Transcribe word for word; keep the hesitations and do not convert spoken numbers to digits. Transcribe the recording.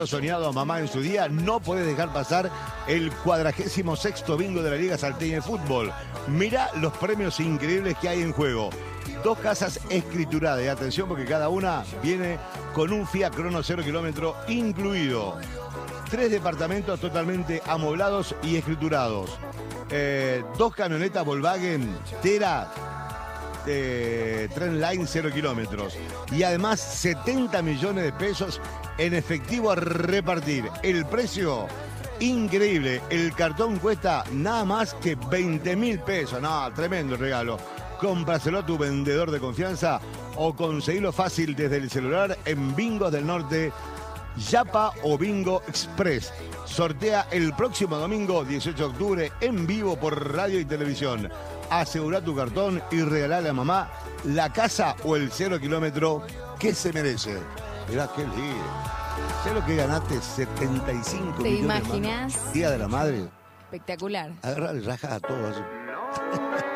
Soñado a mamá en su día, no podés dejar pasar el cuadragésimo sexto bingo de la Liga Salteña de Fútbol. Mirá los premios increíbles que hay en juego. Dos casas escrituradas, y atención porque cada una viene con un Fiat Crono cero kilómetro incluido. Tres departamentos totalmente amoblados y escriturados. Eh, dos camionetas Volkswagen Tera eh, Trendline cero kilómetros. Y además setenta millones de pesos en efectivo a repartir. El precio, increíble. El cartón cuesta nada más que veinte mil pesos. No, tremendo regalo. Cómpraselo a tu vendedor de confianza o conseguilo fácil desde el celular en Bingos del Norte, Yapa o Bingo Express. Sortea el próximo domingo, dieciocho de octubre, en vivo por radio y televisión. Asegura tu cartón y regalale a mamá la casa o el cero kilómetro que se merece. Mirá qué lindo. ¿Sabes lo que ganaste? setenta y cinco ¿Te millones. imaginas? Día de la Madre. Espectacular. Agarrar y rajas a todos.